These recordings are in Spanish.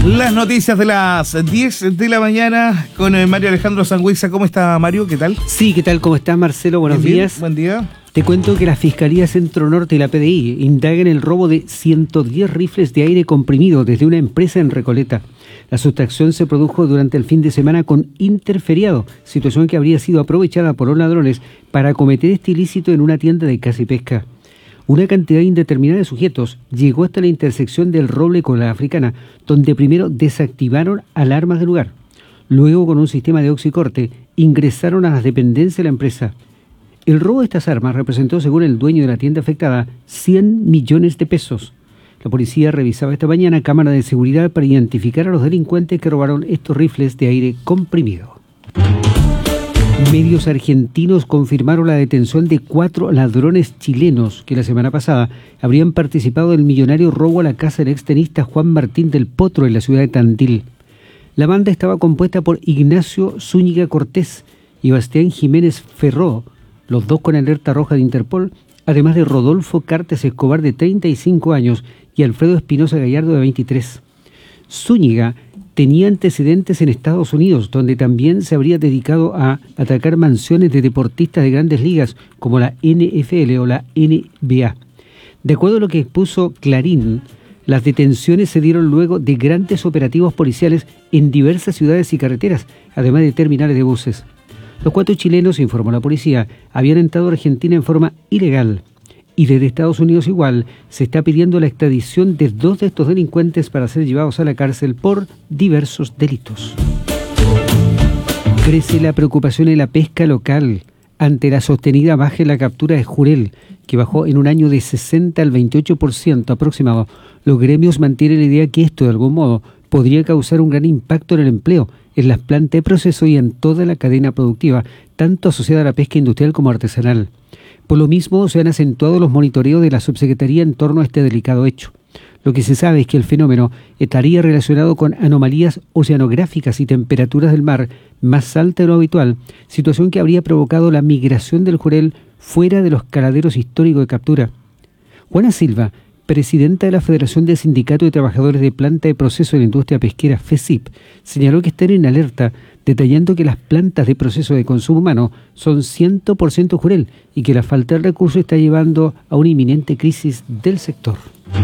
Las noticias de las 10 de la mañana con Mario Alejandro Sangüesa. ¿Cómo está, Mario? ¿Qué tal? Sí, ¿qué tal? ¿Cómo estás, Marcelo? Buenos días. Buen día. Te cuento que la Fiscalía Centro Norte y la PDI indagan el robo de 110 rifles de aire comprimido desde una empresa en Recoleta. La sustracción se produjo durante el fin de semana con interferiado, situación que habría sido aprovechada por los ladrones para cometer este ilícito en una tienda de caza y pesca. Una cantidad indeterminada de sujetos llegó hasta la intersección del Roble con la Africana, donde primero desactivaron alarmas del lugar. Luego, con un sistema de oxicorte, ingresaron a las dependencias de la empresa. El robo de estas armas representó, según el dueño de la tienda afectada, 100 millones de pesos. La policía revisaba esta mañana cámaras de seguridad para identificar a los delincuentes que robaron estos rifles de aire comprimido. Medios argentinos confirmaron la detención de 4 ladrones chilenos que la semana pasada habrían participado del millonario robo a la casa del extenista Juan Martín del Potro en la ciudad de Tandil. La banda estaba compuesta por Ignacio Zúñiga Cortés y Bastián Jiménez Ferró, los dos con alerta roja de Interpol, además de Rodolfo Cartes Escobar, de 35 años, y Alfredo Espinosa Gallardo, de 23. Zúñiga tenía antecedentes en Estados Unidos, donde también se habría dedicado a atacar mansiones de deportistas de grandes ligas, como la NFL o la NBA. De acuerdo a lo que expuso Clarín, las detenciones se dieron luego de grandes operativos policiales en diversas ciudades y carreteras, además de terminales de buses. Los 4 chilenos, informó la policía, habían entrado a Argentina en forma ilegal. Y desde Estados Unidos igual se está pidiendo la extradición de 2 de estos delincuentes para ser llevados a la cárcel por diversos delitos. Crece la preocupación en la pesca local ante la sostenida baja en la captura de jurel, que bajó en un año de 60 al 28% aproximado. Los gremios mantienen la idea que esto, de algún modo, podría causar un gran impacto en el empleo, en las plantas de proceso y en toda la cadena productiva, tanto asociada a la pesca industrial como artesanal. Por lo mismo, se han acentuado los monitoreos de la subsecretaría en torno a este delicado hecho. Lo que se sabe es que el fenómeno estaría relacionado con anomalías oceanográficas y temperaturas del mar más altas de lo habitual, situación que habría provocado la migración del jurel fuera de los caladeros históricos de captura. Juana Silva, presidenta de la Federación de Sindicatos de Trabajadores de Planta de Proceso de la Industria Pesquera, FECIP, señaló que están en alerta, detallando que las plantas de proceso de consumo humano son 100% jurel y que la falta de recursos está llevando a una inminente crisis del sector.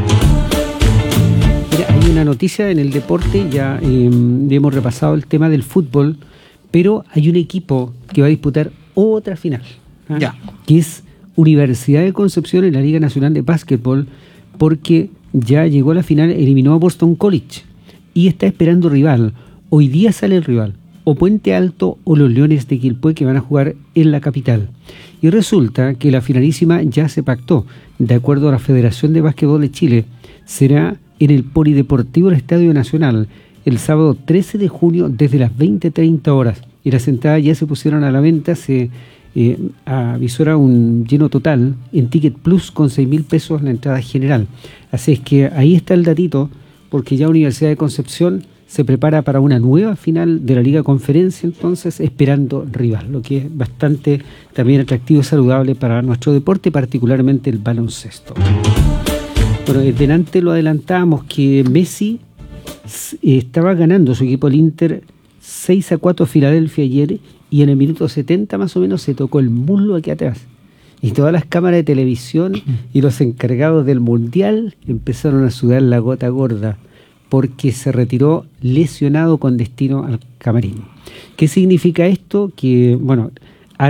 Mira, hay una noticia en el deporte, ya hemos repasado el tema del fútbol, pero hay un equipo que va a disputar otra final, que es Universidad de Concepción en la Liga Nacional de Básquetbol, porque ya llegó a la final, eliminó a Boston College y está esperando rival. Hoy día sale el rival, o Puente Alto o los Leones de Quilpué, que van a jugar en la capital. Y resulta que la finalísima ya se pactó. De acuerdo a la Federación de Básquetbol de Chile, será en el Polideportivo del Estadio Nacional el sábado 13 de junio desde las 20:30 horas. Y las entradas ya se pusieron a la venta, se avisora un lleno total en Ticket Plus con 6.000 pesos la entrada general. Así es que ahí está el datito, porque ya Universidad de Concepción se prepara para una nueva final de la Liga Conferencia, entonces esperando rival, lo que es bastante también atractivo y saludable para nuestro deporte, particularmente el baloncesto. Bueno, delante lo adelantábamos que Messi estaba ganando su equipo, el Inter, 6-4 Filadelfia ayer, y en el minuto 70 más o menos se tocó el muslo aquí atrás. Y todas las cámaras de televisión y los encargados del Mundial empezaron a sudar la gota gorda, porque se retiró lesionado con destino al camarín. ¿Qué significa esto? Que, bueno,